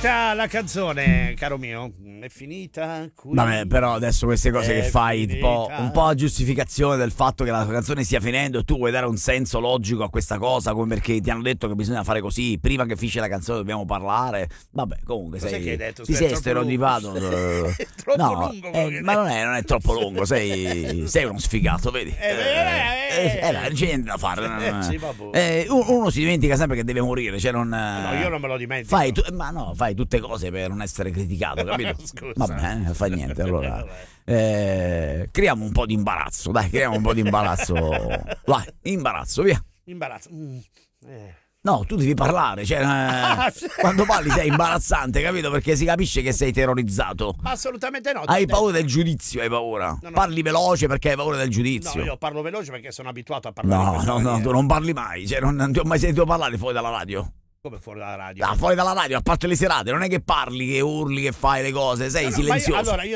finita la canzone, caro mio? È finita qui. Vabbè, però adesso queste cose che fai, finita. un po' a giustificazione del fatto che la canzone stia finendo e tu vuoi dare un senso logico a questa cosa, come perché ti hanno detto che bisogna fare così, prima che finisce la canzone dobbiamo parlare. Vabbè, comunque Cos'è che hai detto? ti sei stereotipato. È troppo lungo. Ma non è troppo lungo, sei uno sfigato, vedi? C'è niente da fare. Sì, vabbè. Uno si dimentica sempre che deve morire, cioè non. No, io non me lo dimentico. Fai tutte cose per non essere criticato, capito? Scusa. Vabbè, non fa niente. Allora, creiamo un po' di imbarazzo, dai, Vai, imbarazzo, via. Imbarazzo. No, tu devi parlare, cioè quando parli sei imbarazzante, capito? Perché si capisce che sei terrorizzato. Ma assolutamente no. Hai paura del giudizio, hai paura. No. Parli veloce perché hai paura del giudizio. No, io parlo veloce perché sono abituato a parlare. No, tu non parli mai, cioè non ti ho mai sentito parlare fuori dalla radio. Come fuori dalla radio? Fuori dalla radio, a parte le serate, non è che parli, che urli, che fai le cose, sei silenzioso. Allora io